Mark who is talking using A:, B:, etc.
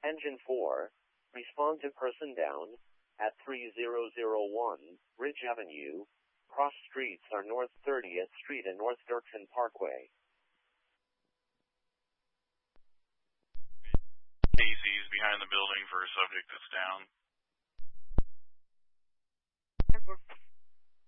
A: Engine 4, respond to person down at 3001 Ridge Avenue. Cross streets are North 30th Street and North Dirksen Parkway.
B: Casey's behind the building for a subject that's down.